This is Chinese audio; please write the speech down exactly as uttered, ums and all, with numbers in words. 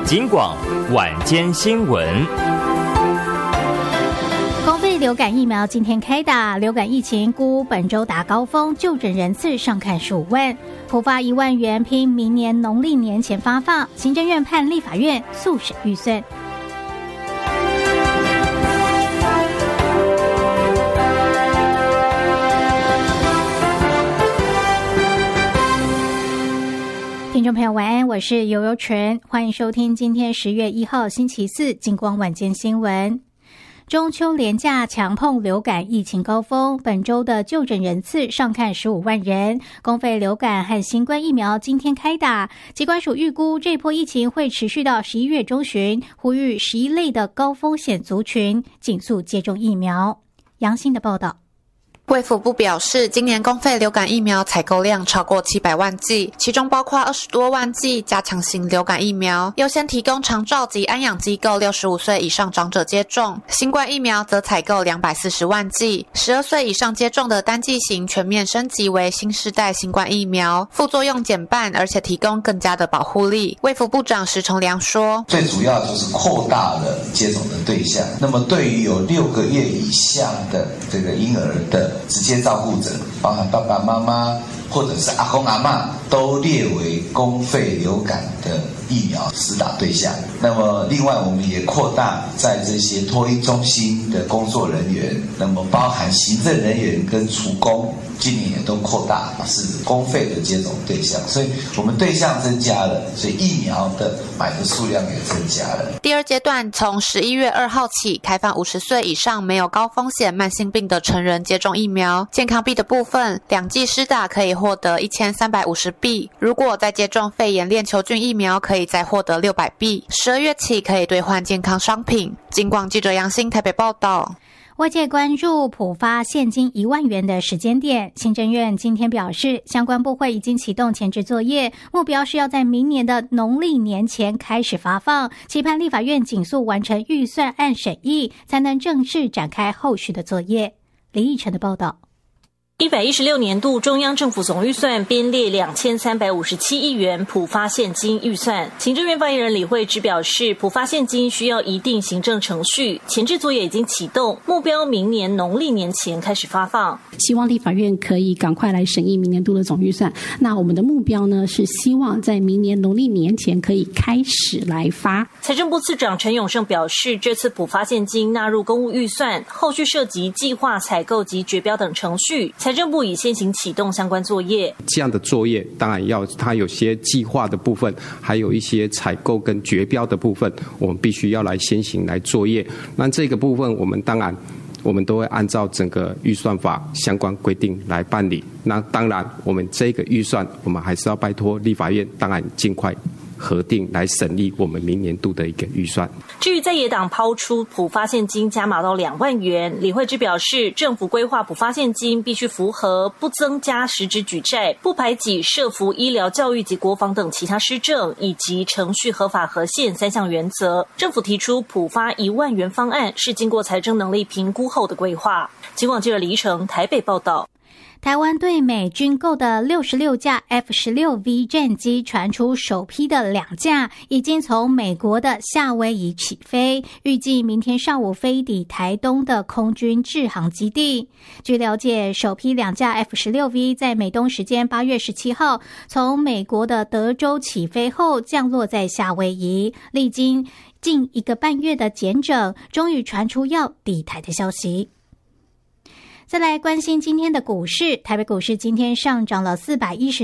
警广晚间新闻。 公费流感疫苗今天开打，流感疫情估本周达高峰，就诊人次上看十五万，普发一万元，拼明年农历年前发放。行政院判立法院速审预算。听众朋友晚安，我是游游纯，欢迎收听今天十月一号星期四警广晚间新闻。中秋连假强碰流感疫情高峰，本周的就诊人次上看十五万人。公费流感和新冠疫苗今天开打，疾管署预估这波疫情会持续到十一月中旬，呼吁十一类的高风险族群尽速接种疫苗。杨欣的报道。 卫福部表示，今年公费流感疫苗采购量超过七百万剂，其中包括二十多万剂加强型流感疫苗，优先提供长照及安养机构六十五岁以上长者接种。新冠疫苗则采购两百四十万剂，十二岁以上接种的单剂型全面升级为新世代新冠疫苗，副作用减半，而且提供更加的保护力。卫福部长石崇良说， 最主要就是扩大了接种的对象，那么对于有六个月以下的这个婴儿的直接照顾者，包含爸爸妈妈或者是阿公阿嬷，都列为公费流感的疫苗施打对象。那么另外我们也扩大在这些托婴中心的工作人员，那么包含行政人员跟厨工，今年也都扩大是公费的接种对象，所以我们对象增加了，所以疫苗的买的数量也增加了。 第二阶段从十一月二号起开放五十岁以上没有高风险慢性病的成人接种疫苗，健康币的部分两剂施打可以获得一千三百五十币，如果再接种肺炎链球菌疫苗可以再获得六百币，十二月起可以兑换健康商品。警广记者杨欣台北报道。 外界关注普发现金一万元的时间点，行政院今天表示，相关部会已经启动前置作业，目标是要在明年的农历年前开始发放，期盼立法院尽速完成预算案审议，才能正式展开后续的作业。李义成的报道。 一百一十六年度中央政府总预算编列两千三百五十七亿元普发现金预算。行政院发言人李惠芝表示，普发现金需要一定行政程序，前置作业已经启动，目标明年农历年前开始发放。 希望立法院可以赶快来审议明年度的总预算。那我们的目标呢，是希望在明年农历年前可以开始来发。 财政部次长陈永胜表示，这次普发现金纳入公务预算，后续涉及计划、采购及决标等程序。财政部已先行启动相关作业。 这样的作业当然要它有些计划的部分，还有一些采购跟决标的部分，我们必须要来先行来作业。那这个部分我们当然我们都会按照整个预算法相关规定来办理。那当然我们这个预算我们还是要拜托立法院当然尽快核定来审议我们明年度的一个预算。 至于在野党抛出普发现金加码到两万元，李惠芝表示，政府规划普发现金必须符合不增加实质举债、不排挤社福、医疗、教育及国防等其他施政，以及程序合法合宪三项原则。政府提出普发一万元方案是经过财政能力评估后的规划。警广记者李怡成台北报道。 台湾对美军购的六十六架 F 十六 V 战机传出首批的两架已经从美国的夏威夷起飞，预计明天上午飞抵台东的空军志航基地。据了解，首批两架 F 十六 V 在美东时间八月十七号从美国的德州起飞后降落在夏威夷，历经近一个半月的检整，终于传出要抵台的消息。再来关心今天的股市，台北股市今天上涨了四百一十